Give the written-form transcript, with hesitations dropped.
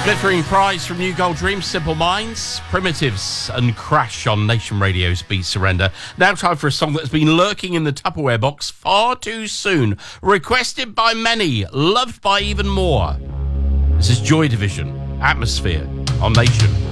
Glittering prize from New Gold Dreams, Simple Minds, Primitives and Crash on Nation Radio's Beat Surrender. Now time for a song that's been lurking in the Tupperware box far too soon. Requested by many, loved by even more. This is Joy Division, Atmosphere on Nation.